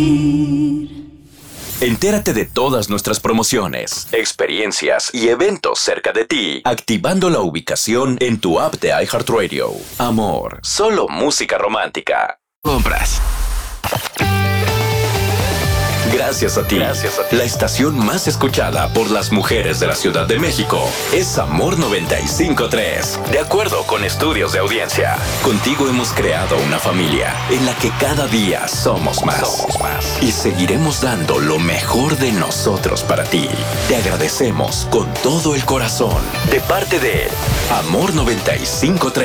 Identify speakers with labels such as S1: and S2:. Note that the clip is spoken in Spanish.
S1: Entérate de todas nuestras promociones, experiencias y eventos cerca de ti, activando la ubicación en tu app de iHeartRadio. Amor, solo música romántica. Compras. Gracias a ti. La estación más escuchada por las mujeres de la Ciudad de México es Amor 95.3. De acuerdo con estudios de audiencia, contigo hemos creado una familia en la que cada día somos más. Y seguiremos dando lo mejor de nosotros para ti. Te agradecemos con todo el corazón. De parte de Amor 95.3.